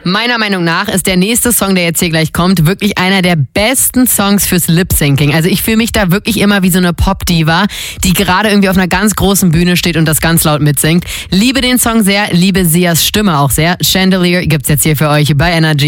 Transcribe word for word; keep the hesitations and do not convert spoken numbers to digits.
Meiner Meinung nach ist der nächste Song, der jetzt hier gleich kommt, wirklich einer der besten Songs fürs Lip-Syncing. Also ich fühle mich da wirklich immer wie so eine Pop-Diva, die gerade irgendwie auf einer ganz großen Bühne steht und das ganz laut mitsingt. Liebe den Song sehr, liebe Sias Stimme auch sehr. Chandelier gibt's jetzt hier für euch bei Energy.